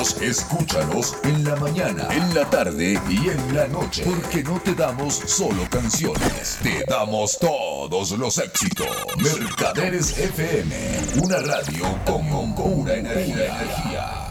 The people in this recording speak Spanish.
Escúchanos en la mañana, en la tarde y en la noche. Porque no te damos solo canciones, te damos todos los éxitos. Mercaderes FM, una radio con pura energía.